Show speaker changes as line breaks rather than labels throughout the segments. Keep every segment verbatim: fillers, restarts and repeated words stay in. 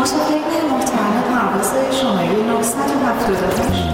مشاهدین محترم پرواز شماره نهصد و هفتاد و هشت.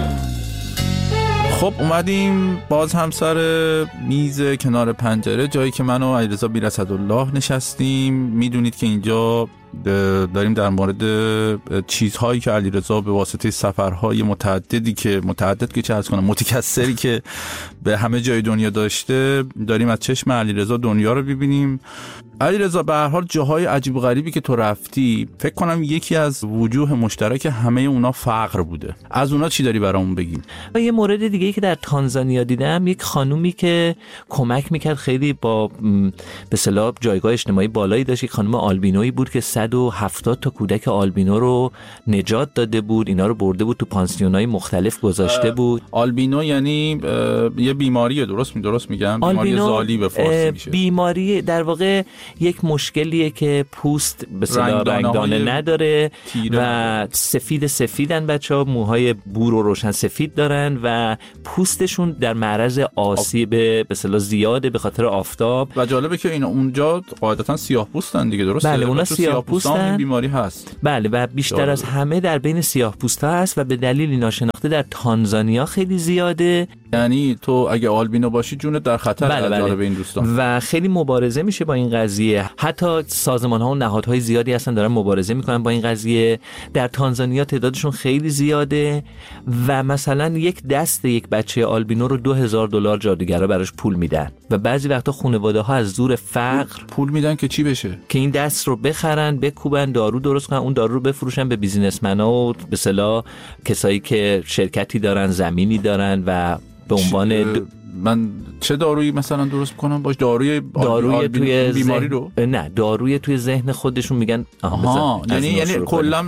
خب اومدیم باز هم سر میز کنار پنجره، جایی که من و علیرضا بیرصدالله نشستیم. میدونید که اینجا داریم در مورد چیزهایی که علیرضا به واسطه سفرهای متعددی که متعدد که چه عرض کنم متکثری که به همه جای دنیا داشته، داریم از چشم علیرضا دنیا رو ببینیم. علیرضا به هر حال جاهای عجیب و غریبی که تو رفتی، فکر کنم یکی از وجوه مشترک همه اونا فقر بوده. از اونا چی داری برامون بگیم؟
یه مورد دیگه ای که در تانزانیا دیدم، یک خانومی که کمک میکرد، خیلی با به اصطلاح جایگاه اجتماعی بالایی داشت. یک خانم آلبینویی بود که صد و هفتاد تا کودک آلبینو رو نجات داده بود، اینا رو برده بود تو پانسیونای مختلف گذاشته بود.
آلبینو یعنی یه بیماریه، درست می درست میگم؟ بیماری زالی به فارسی میشه.
بیماری در واقع یک مشکلیه که پوست به اصطلاح رنگدانه نداره و سفید سفیدن بچه‌ها، موهای بور و روشن سفید دارن و پوستشون در معرض آسیب به اصطلاح زیاده به خاطر آفتاب.
و جالبه که اینا اونجا قاعدتاً سیاه پوستن دیگه، درسته؟
بله اونا سیاه پوستن،
این بیماری هست.
بله و بیشتر جالبه. از همه در بین سیاه پوستا هست و به دلیلی ناشناخته در تانزانیا خیلی زیاده.
یعنی تو اگه آلبینو باشی جونت در خطر.
بله بله.
جالب این دوستان.
و خیلی مبارزه میشه با این قضیه. حتی سازمان‌ها و نهادهای زیادی هستن دارن مبارزه میکنن با این قضیه. در تانزانیا تعدادشون خیلی زیاده و مثلا یک دست یک بچه آلبینو رو دو هزار دلار جادوگرا براش پول میدن و بعضی وقتا خانواده‌ها از زور فقر
پول میدن که چی بشه؟
که این دست رو بخرن، بکوبن، دارو درست کنن، اون دارو رو بفروشن به بیزینسمن‌ها و به اصطلاح کسایی که شرکتی دارن، زمینی دارن و به عنوان
د... من چه دارویی مثلا درست کنم باش؟ داروی
داروی توی
بیماری
ذهن...
رو
نه داروی توی ذهن خودشون میگن.
آها یعنی یعنی کلا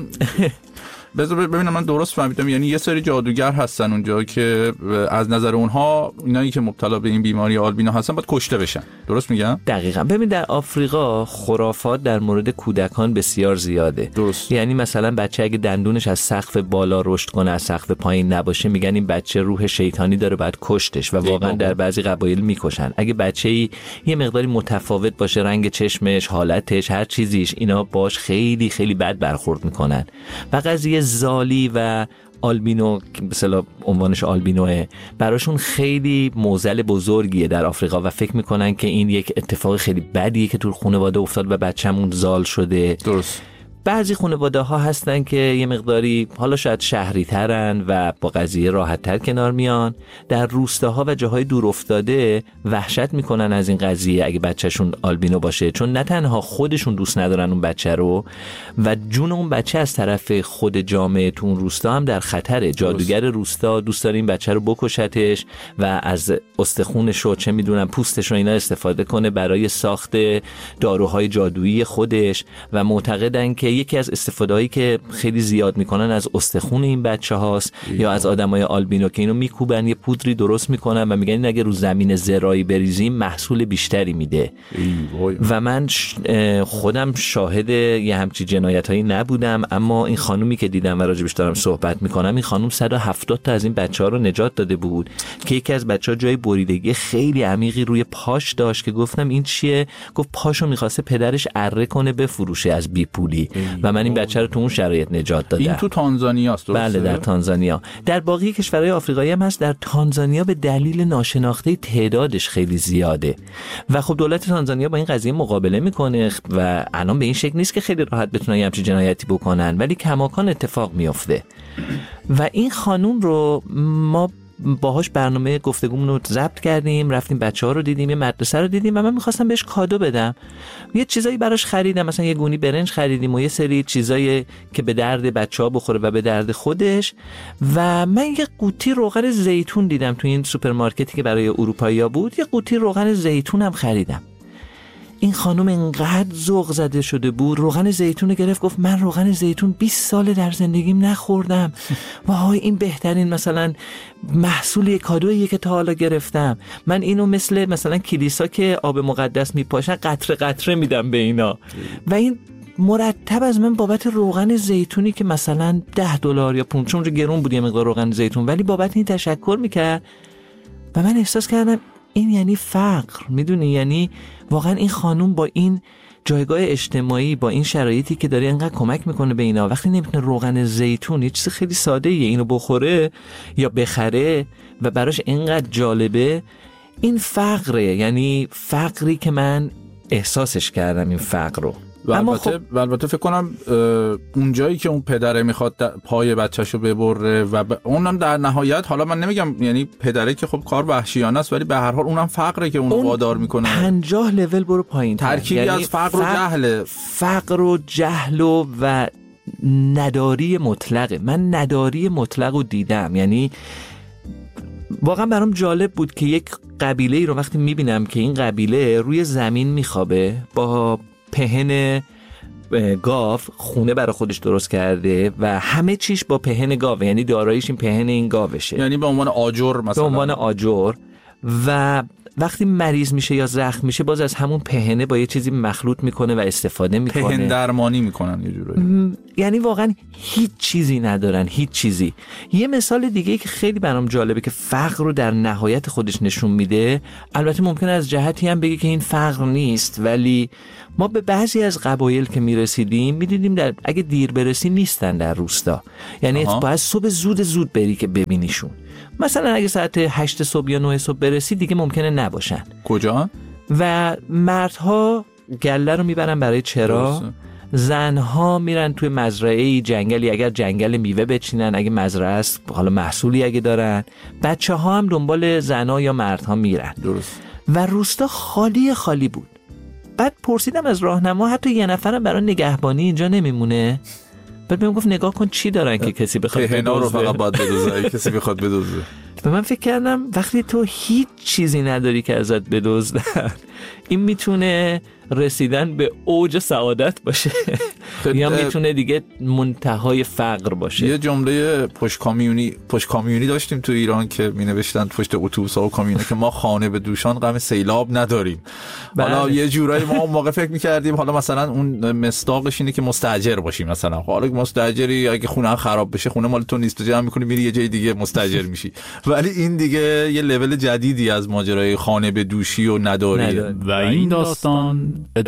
بذار ببینم من درست فهمیدم، یعنی یه سری جادوگر هستن اونجا که از نظر اونها اینایی که مبتلا به این بیماری آلبینو هستن باید کشته بشن، درست میگم؟
دقیقاً. ببین در آفریقا خرافات در مورد کودکان بسیار زیاده.
درست.
یعنی مثلا بچه اگه دندونش از سقف بالا رشد کنه از سقف پایین نباشه، میگن این بچه روح شیطانی داره باید کشتش و واقعا در بعضی قبایل میکشن. اگه بچه‌ای یه مقداری متفاوت باشه، رنگ چشمش، حالتش، هر چیزیش، اینا باش خیلی خیلی بد برخورد میکنن. و قضیه زالی و آلبینو که مثلا عنوانش آلبینوه براشون خیلی معضل بزرگیه در آفریقا و فکر میکنن که این یک اتفاق خیلی بدیه که تو خانواده افتاد و بچه‌مون زال شده.
درست.
بعضی خانواده ها هستن که یه مقداری حالا شاید شهری ترن و با قضیه راحت تر کنار میان. در روستاها و جاهای دور افتاده وحشت میکنن از این قضیه اگه بچهشون آلبینو باشه، چون نه تنها خودشون دوست ندارن اون بچه رو و جون اون بچه از طرف خود جامعه تو اون روستا هم در خطره. جادوگر روستا دوست داره این بچه رو بکشتش و از استخونش و چه میدونم پوستش رو اینا استفاده کنه برای ساخت داروهای جادویی خودش و معتقدن که یکی از استفاده‌هایی که خیلی زیاد میکنن از استخون این بچه هاست یا از آدمای آلبینو که اینو میکوبن یه پودری درست میکنن و میگن این اگه رو زمین زراعی بریزیم محصول بیشتری میده. و من خودم شاهد یه همچی جنایتایی نبودم، اما این خانومی که دیدم و راجبش دارم صحبت میکنم، این خانوم صد و هفتاد تا از این بچه‌ها رو نجات داده بود که یکی از بچه‌ها جای بریدگی خیلی عمیقی روی پاش داشت که گفتم این چیه؟ گفت پاشو میخواسته پدرش اره کنه بفروشه از بی پولی و من این بچه رو تو اون شرایط نجات دادم.
این تو تانزانیا است، درسته؟
بله در تانزانیا. در باقی کشورهای آفریقایی هم هست. در تانزانیا به دلیل ناشناخته تعدادش خیلی زیاده و خب دولت تانزانیا با این قضیه مقابله میکنه و الان به این شکل نیست که خیلی راحت بتونن همچین جنایتی بکنن، ولی کماکان اتفاق میفته. و این خانوم رو ما باهاش برنامه گفتگومون رو ضبط کردیم، رفتیم بچه‌ها رو دیدیم، یه مدرسه رو دیدیم و من می‌خواستم بهش کادو بدم. یه چیزایی براش خریدم، مثلا یه گونی برنج خریدیم و یه سری چیزایی که به درد بچه‌ها بخوره و به درد خودش. و من یه قوطی روغن زیتون دیدم تو این سوپرمارکتی که برای اروپایی‌ها بود، یه قوطی روغن زیتون هم خریدم. این خانم انقدر ذوق زده شده بود، روغن زیتون رو گرفت گفت من روغن زیتون بیست ساله در زندگیم نخوردم، وای این بهترین مثلا محصول کادویی که تا حالا گرفتم. من اینو مثل مثلا کلیسا که آب مقدس میپاشن قطره قطره میدم به اینا. و این مرتب از من بابت روغن زیتونی که مثلا ده دلار یا پونز، چون گرون بود یه مقدار روغن زیتون، ولی بابت این تشکر میکرد و من احساس کردم این یعنی فقر. میدونی، یعنی واقعا این خانوم با این جایگاه اجتماعی با این شرایطی که داره اینقدر کمک میکنه به اینا، وقتی نمیتونه روغن زیتون، یه چیز خیلی ساده ایه، اینو بخوره یا بخره و براش اینقدر جالبه، این فقره. یعنی فقری که من احساسش کردم این فقر رو.
و البته خب... البته فکر کنم اون جایی که اون پدره میخواد پای بچه‌شو ببره و ب... اونم در نهایت، حالا من نمیگم یعنی پدره که خب کار وحشیانه است، ولی به هر حال اونم فقره که اونو اون وادار میکنه.
پنجاه لول برو پایین،
ترکیبی یعنی از فقر, فقر و جهل
فقر و جهل و, و نداری مطلقه. من نداری مطلق رو دیدم. یعنی واقعا برام جالب بود که یک قبیله ای رو وقتی میبینم که این قبیله روی زمین میخوابه، با پهن گاو خونه برای خودش درست کرده و همه چیش با پهن گاو، یعنی داراییش این پهن این گاوشه،
یعنی به عنوان آجر مثلا،
به عنوان آجر. و وقتی مریض میشه یا زخم میشه باز از همون پهنه با یه چیزی مخلوط میکنه و استفاده میکنه،
پهن درمانی میکنن یه جورایی.
یعنی واقعا هیچ چیزی ندارن، هیچ چیزی. یه مثال دیگه که خیلی برام جالبه که فقر رو در نهایت خودش نشون میده، البته ممکنه از جهتی هم بگه که این فقر نیست، ولی ما به بعضی از قبایل که میرسیدیم میدیدیم در اگه دیر برسی نیستن در روستا. یعنی باید صبح زود زود بری که ببینیشون. مثلا اگه ساعت هشت صبح یا نه صبح برسی دیگه ممکنه نباشن.
کجا؟
و مردها گله رو میبرن برای چرا، زنها میرن توی مزرعه جنگلی، اگر جنگل میوه بچینن، اگه مزرعه است حالا محصولی اگه دارن، بچه ها هم دنبال زنها یا مردها میرن.
درست.
و روستا خالی خالی بود. بعد پرسیدم از راهنما حتی یه نفرم برای نگهبانی اینجا نمیمونه؟ بعد بهم گفت نگاه کن چی دارن که کسی بخواد بدزده.
پهنا رو فقط باید بدزده، کسی بخواد بدزده.
و من فکر کردم وقتی تو هیچ چیزی نداری که ازت بدزدن، این میتونه رسیدن به اوج سعادت باشه یا میتونه دیگه منتهای فقر باشه.
یه جمله پشت کامیونی پشت کامیونی داشتیم تو ایران که می نوشتن پشت اتوبوس‌ها و کامیونه که ما خانه به دوشان غم سیلاب نداریم. حالا یه جورایی ما اون موقع فکر می‌کردیم حالا مثلا اون مصداقش اینه که مستاجر باشیم، مثلا حالا مستاجری اگه خونه خراب بشه خونه مال تو نیست، تو جمع می‌کنی میری یه جای دیگه مستاجر میشی. ولی این دیگه یه لول جدیدی از ماجرای خانه به دوشی و نداری.
و این داستان